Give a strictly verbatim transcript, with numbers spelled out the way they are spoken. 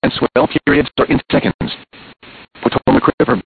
and swell periods are in seconds. Potomac River